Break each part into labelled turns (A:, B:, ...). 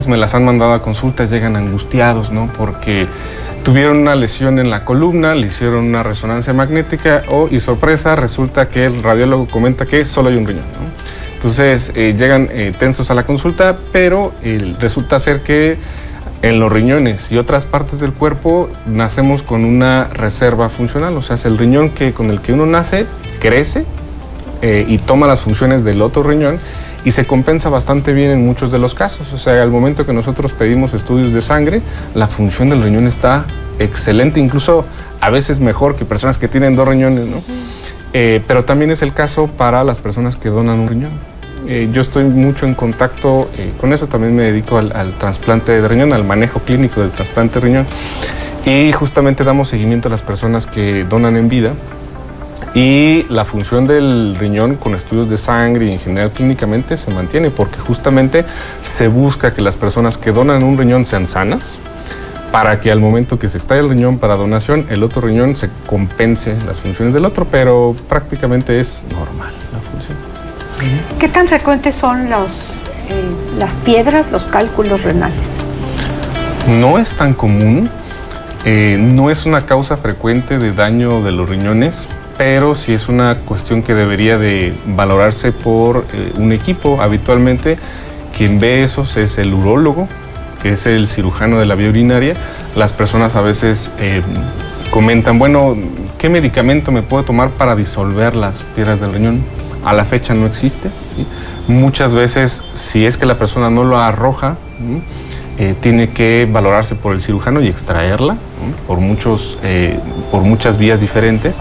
A: me las han mandado a consulta, llegan angustiados, ¿no? Porque tuvieron una lesión en la columna, le hicieron una resonancia magnética y sorpresa, resulta que el radiólogo comenta que solo hay un riñón, ¿no? Entonces llegan tensos a la consulta, pero resulta ser que en los riñones y otras partes del cuerpo nacemos con una reserva funcional, o sea, es el riñón con el que uno nace, crece y toma las funciones del otro riñón y se compensa bastante bien en muchos de los casos. O sea, al momento que nosotros pedimos estudios de sangre, la función del riñón está excelente, incluso a veces mejor que personas que tienen 2 riñones, ¿no? Pero también es el caso para las personas que donan un riñón. Yo estoy mucho en contacto con eso, también me dedico al trasplante de riñón, al manejo clínico del trasplante de riñón, y justamente damos seguimiento a las personas que donan en vida. Y la función del riñón con estudios de sangre y en general clínicamente se mantiene porque justamente se busca que las personas que donan un riñón sean sanas para que al momento que se extrae el riñón para donación, el otro riñón se compense las funciones del otro, pero prácticamente es normal la función.
B: ¿Qué tan frecuentes son las piedras, los cálculos renales?
A: No es tan común, no es una causa frecuente de daño de los riñones, pero sí es una cuestión que debería de valorarse por un equipo. Habitualmente quien ve eso es el urólogo, que es el cirujano de la vía urinaria. Las personas a veces comentan, bueno, ¿qué medicamento me puedo tomar para disolver las piedras del riñón? A la fecha no existe, ¿sí? Muchas veces, si es que la persona no lo arroja, tiene que valorarse por el cirujano y extraerla, por muchas vías diferentes.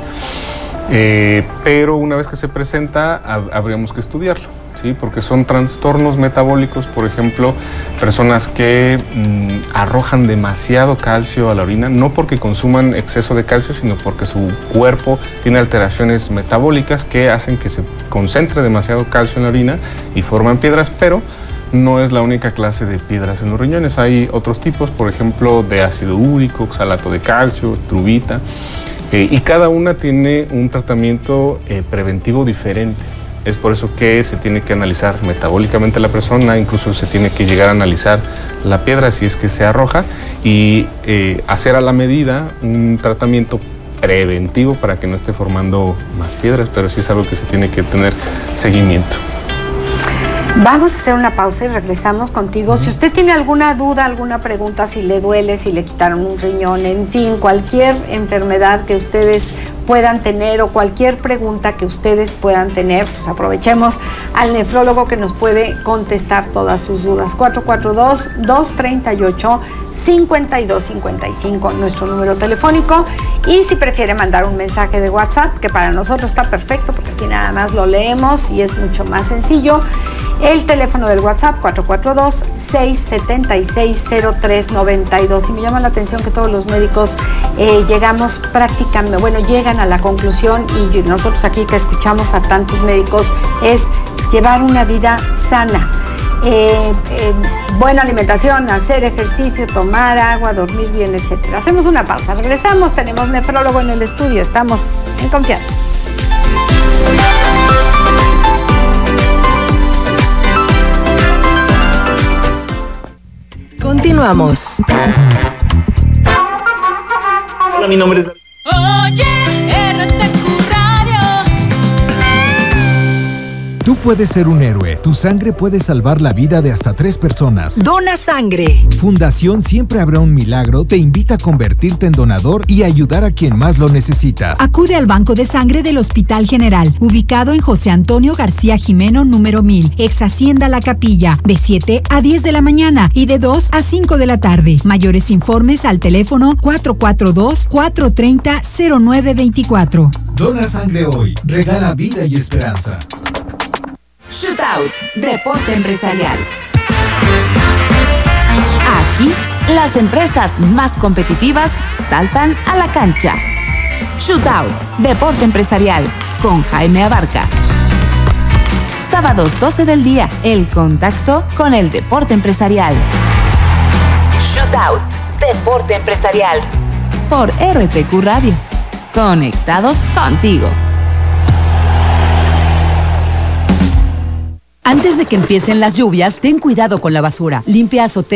A: Pero una vez que se presenta, habríamos que estudiarlo, ¿sí? Porque son trastornos metabólicos, por ejemplo, personas que arrojan demasiado calcio a la orina, no porque consuman exceso de calcio, sino porque su cuerpo tiene alteraciones metabólicas que hacen que se concentre demasiado calcio en la orina y forman piedras, pero no es la única clase de piedras en los riñones. Hay otros tipos, por ejemplo, de ácido úrico, oxalato de calcio, trubita. Y cada una tiene un tratamiento preventivo diferente. Es por eso que se tiene que analizar metabólicamente la persona, incluso se tiene que llegar a analizar la piedra si es que se arroja y hacer a la medida un tratamiento preventivo para que no esté formando más piedras, pero sí es algo que se tiene que tener seguimiento.
B: Vamos a hacer una pausa y regresamos contigo. Si usted tiene alguna duda, alguna pregunta, si le duele, si le quitaron un riñón, en fin, cualquier enfermedad que ustedes puedan tener o cualquier pregunta que ustedes puedan tener, pues aprovechemos al nefrólogo que nos puede contestar todas sus dudas. 442-238-5255, nuestro número telefónico. Y si prefiere mandar un mensaje de WhatsApp, que para nosotros está perfecto porque así nada más lo leemos y es mucho más sencillo. El teléfono del WhatsApp, 442-676-0392. Y me llama la atención que todos los médicos llegan a la conclusión, y nosotros aquí que escuchamos a tantos médicos, es llevar una vida sana. Buena alimentación, hacer ejercicio, tomar agua, dormir bien, etc. Hacemos una pausa, regresamos, tenemos nefrólogo en el estudio, estamos en confianza.
C: Continuamos.
D: Hola, mi nombre es...
E: Oye, RTQ Radio.
F: Tú puedes ser un héroe. Tu sangre puede salvar la vida de hasta 3 personas.
C: Dona sangre.
F: Fundación Siempre Habrá un Milagro te invita a convertirte en donador y ayudar a quien más lo necesita.
G: Acude al Banco de Sangre del Hospital General, ubicado en José Antonio García Jimeno, número 1000, ex Hacienda La Capilla, de 7 a 10 de la mañana y de 2 a 5 de la tarde. Mayores informes al teléfono 442-430-0924.
F: Dona sangre hoy. Regala vida y esperanza.
H: Shootout, deporte empresarial. Aquí, las empresas más competitivas saltan a la cancha. Shootout, deporte empresarial, con Jaime Abarca. Sábados 12 del día, el contacto con el deporte empresarial. Shootout, deporte empresarial. Por RTQ Radio. Conectados contigo.
C: Antes de que empiecen las lluvias, ten cuidado con la basura. Limpia azoteas.